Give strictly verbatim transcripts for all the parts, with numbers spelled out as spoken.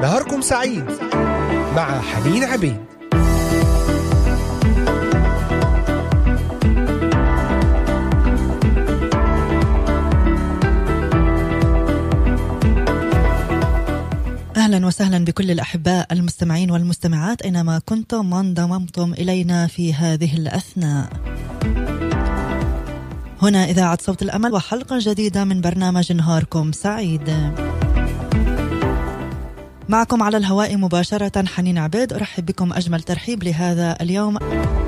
نهاركم سعيد مع حنين عبيد. أهلا وسهلا بكل الأحباء المستمعين والمستمعات أينما كنتم وانضممتم إلينا في هذه الأثناء. هنا إذاعة صوت الأمل وحلقة جديدة من برنامج نهاركم سعيد. معكم على الهواء مباشرة حنين عبيد، أرحب بكم أجمل ترحيب لهذا اليوم.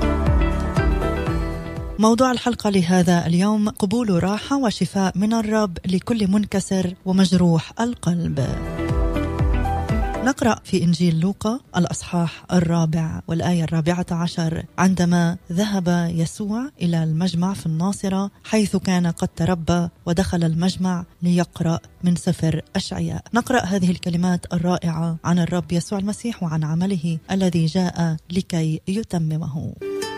موضوع الحلقة لهذا اليوم: قبول راحة وشفاء من الرب لكل منكسر ومجروح القلب. نقرأ في إنجيل لوقا الأصحاح الرابع والآية الرابعة عشر: عندما ذهب يسوع إلى المجمع في الناصرة حيث كان قد تربى، ودخل المجمع ليقرأ من سفر أشعياء. نقرأ هذه الكلمات الرائعة عن الرب يسوع المسيح وعن عمله الذي جاء لكي يتممه.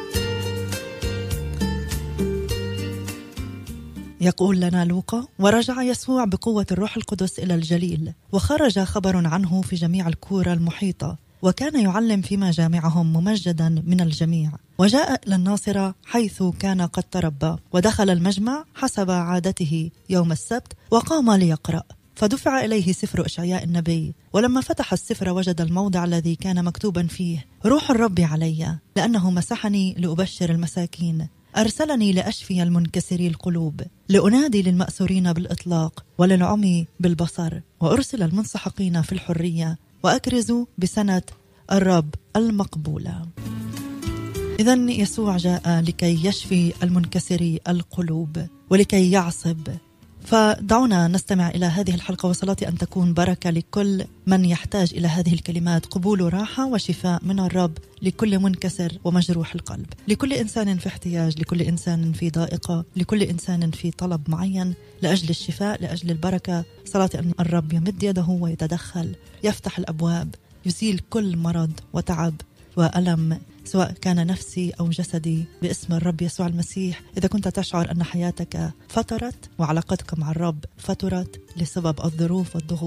يقول لنا لوقا: ورجع يسوع بقوة الروح القدس إلى الجليل، وخرج خبر عنه في جميع الكورة المحيطة، وكان يعلم في مجامعهم ممجدا من الجميع. وجاء إلى الناصرة حيث كان قد تربى، ودخل المجمع حسب عادته يوم السبت، وقام ليقرأ. فدفع إليه سفر أشعياء النبي، ولما فتح السفر وجد الموضع الذي كان مكتوبا فيه: روح الرب علي، لأنه مسحني لأبشر المساكين، أرسلني لأشفي المنكسري القلوب، لأنادي للمأسورين بالإطلاق، وللعمي بالبصر، وأرسل المنسحقين في الحرية، وأكرز بسنة الرب المقبولة. إذن يسوع جاء لكي يشفي المنكسري القلوب ولكي يعصب. فدعونا نستمع إلى هذه الحلقة، وصلاتي أن تكون بركة لكل من يحتاج إلى هذه الكلمات: قبول راحة وشفاء من الرب لكل منكسر ومجروح القلب، لكل إنسان في احتياج، لكل إنسان في ضائقة، لكل إنسان في طلب معين لأجل الشفاء، لأجل البركة. صلاتي أن الرب يمد يده ويتدخل، يفتح الأبواب، يزيل كل مرض وتعب وألم سواء كان نفسي أو جسدي باسم الرب يسوع المسيح. إذا كنت تشعر أن حياتك فترت وعلاقتك مع الرب فترت لسبب الظروف والضغوط